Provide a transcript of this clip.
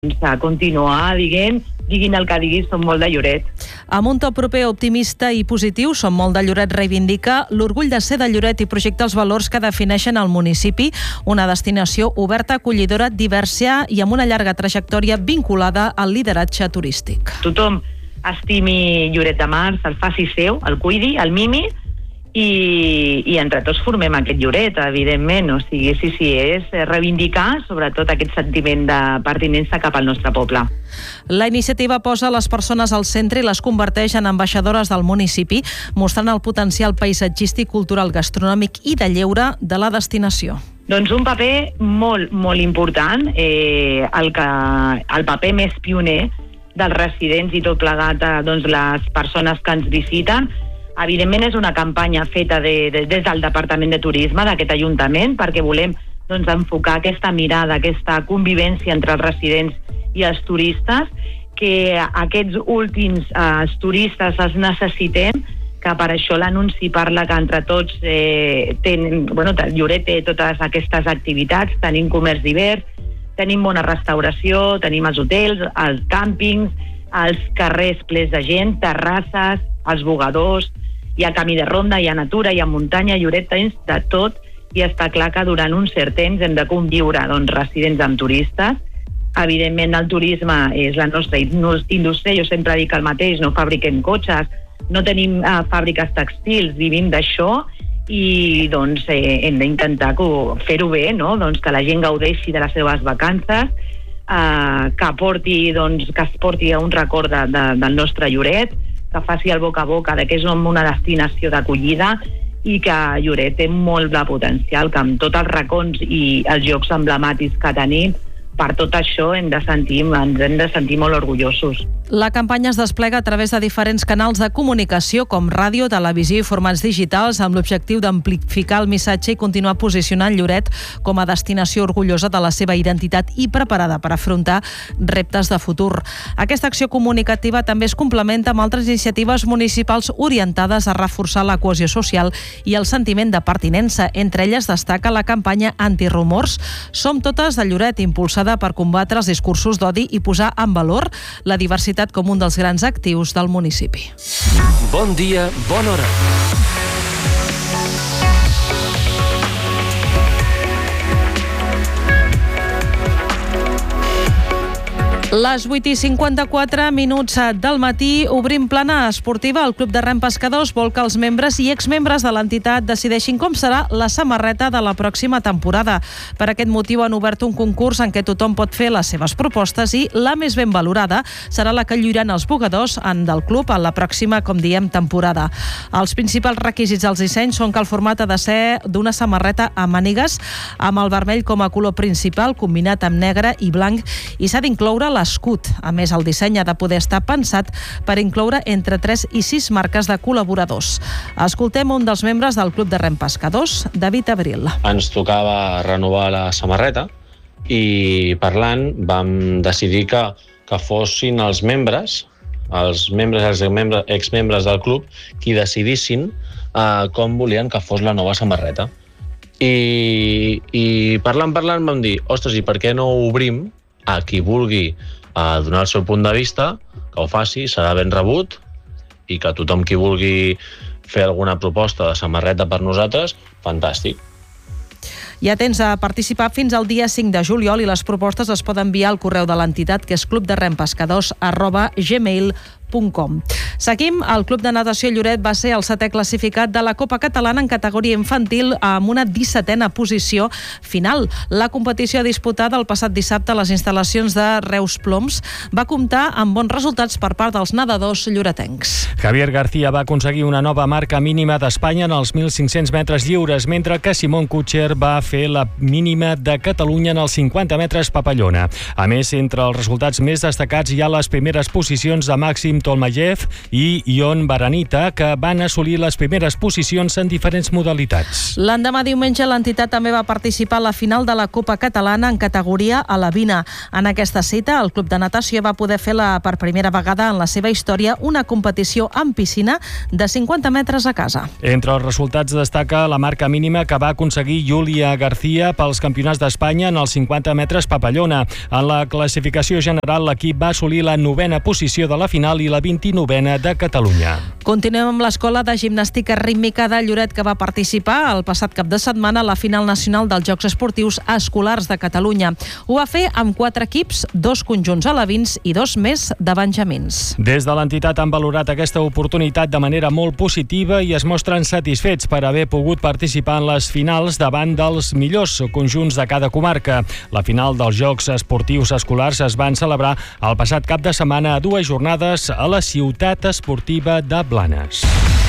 a continuar, diguin el que diguin, som molt de Lloret. Amb un to proper, optimista i positiu, Som molt de Lloret reivindica l'orgull de ser de Lloret i projecta els valors que defineixen el municipi, una destinació oberta, acollidora, diversa i amb una llarga trajectòria vinculada al lideratge turístic. Tothom estimi Lloret de Mar, el faci seu, el cuidi, el mimi, i entre tots formem aquest Lloret, evidentment. O sigui, sí, és reivindicar sobretot aquest sentiment de pertinença cap al nostre poble. La iniciativa posa les persones al centre i les converteix en ambaixadores del municipi, mostrant el potencial paisatgístic, cultural, gastronòmic i de lleure de la destinació. Doncs un paper molt, molt important, el paper més pioner dels residents i tot plegat, doncs les persones que ens visiten. Evidentment és una campanya feta des del Departament de Turisme d'aquest Ajuntament perquè volem enfocar aquesta mirada, aquesta convivència entre els residents i els turistes, que aquests últims turistes els necessitem, que per això l'anunci parla que entre tots Lloret té totes aquestes activitats, tenim comerç divers, tenim bona restauració, tenim els hotels, els càmpings, els carrers plens de gent, terrasses, els bugadors, hi ha camí de ronda, hi ha natura, hi ha muntanya, Lloret tens de tot, i està clar que durant un cert temps hem de conviure residents amb turistes. Evidentment el turisme és la nostra indústria, jo sempre dic el mateix, no fabriquem cotxes, no tenim fàbriques tèxtils, vivim d'això i hem d'intentar fer-ho bé, que la gent gaudeixi de les seves vacances, que es porti a un record del nostre Lloret, que faci el boca a boca que és una destinació d'acollida i que Lloret té molt de potencial, que amb tots els racons i els llocs emblemàtics que tenim, per tot això ens hem de sentir molt orgullosos. La campanya es desplega a través de diferents canals de comunicació com ràdio, televisió i formats digitals amb l'objectiu d'amplificar el missatge i continuar posicionant Lloret com a destinació orgullosa de la seva identitat i preparada per afrontar reptes de futur. Aquesta acció comunicativa també es complementa amb altres iniciatives municipals orientades a reforçar la cohesió social i el sentiment de pertinença. Entre elles destaca la campanya Antirumors Som totes de Lloret, impulsada per combatre els discursos d'odi i posar en valor la diversitat com un dels grans actius del municipi. Bon dia, bona hora. Les 8:54 del matí obrim plana esportiva. El Club de Rem Pescadors vol que els membres i exmembres de l'entitat decideixin com serà la samarreta de la pròxima temporada. Per aquest motiu han obert un concurs en què tothom pot fer les seves propostes i la més ben valorada serà la que lluiran els bugadors del club en la pròxima, com diem, temporada. Els principals requisits dels dissenys són que el format ha de ser d'una samarreta a mànigues amb el vermell com a color principal, combinat amb negre i blanc, i s'ha d'incloure l'escut. A més, el disseny ha de poder estar pensat per incloure entre 3 i 6 marques de col·laboradors. Escoltem un dels membres del Club de Rem Pescadors, David Abril. Ens tocava renovar la samarreta i parlant vam decidir que fossin els membres i exmembres del club qui decidissin com volien que fos la nova samarreta. I parlant vam dir, ostres, i per què no obrim a qui vulgui donar el seu punt de vista, que ho faci, serà ben rebut, i que tothom qui vulgui fer alguna proposta de samarreta per nosaltres, fantàstic. Hi ha temps a participar fins al dia 5 de juliol i les propostes es poden enviar al correu de l'entitat, que és clubderempescadors@gmail.com. Seguim. El Club de Natació Lloret va ser el 7è classificat de la Copa Catalana en categoria infantil amb una 17a posició final. La competició disputada el passat dissabte a les instal·lacions de Reus Ploms va comptar amb bons resultats per part dels nedadors lloretencs. Javier García va aconseguir una nova marca mínima d'Espanya en els 1.500 metres lliures, mentre que Simón Kutcher va fer la mínima de Catalunya en els 50 metres papallona. A més, entre els resultats més destacats hi ha les primeres posicions de màxim Maxim Tolmayev i Ion Baranita, que van assolir les primeres posicions en diferents modalitats. L'endemà diumenge l'entitat també va participar a la final de la Copa Catalana en categoria alevina. En aquesta cita, el Club de Natació va poder fer per primera vegada en la seva història una competició en piscina de 50 metres a casa. Entre els resultats destaca la marca mínima que va aconseguir Júlia García pels campionats d'Espanya en els 50 metres papallona. En la classificació general, l'equip va assolir la 9a posició de la final i la 29a de Catalunya. Continuem amb l'Escola de Gimnàstica Rítmica de Lloret, que va participar el passat cap de setmana a la final nacional dels Jocs Esportius Escolars de Catalunya. Ho va fer amb 4 equips, 2 conjunts alevins i 2 més de benjamins. Des de l'entitat han valorat aquesta oportunitat de manera molt positiva i es mostren satisfets per haver pogut participar en les finals davant dels millors conjunts de cada comarca. La final dels Jocs Esportius Escolars es van celebrar el passat cap de setmana a 2 jornades a la ciutat esportiva de Blanes.